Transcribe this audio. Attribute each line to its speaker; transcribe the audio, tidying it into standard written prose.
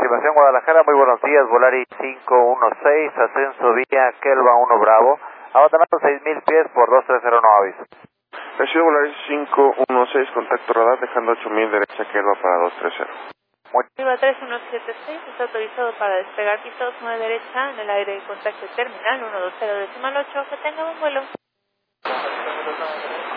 Speaker 1: Aproximación Guadalajara, muy buenos días, Volaris 516, ascenso vía Kelva 1 Bravo, abandonando 6.000 pies por 2309 aviso.
Speaker 2: Recibo Volaris 516, contacto radar, dejando 8.000 derecha Kelva para 230.
Speaker 3: Viva 3176, está autorizado para despegar pisos 9 derecha en el aire de contacto terminal 120 decimal 8, que tenga un vuelo.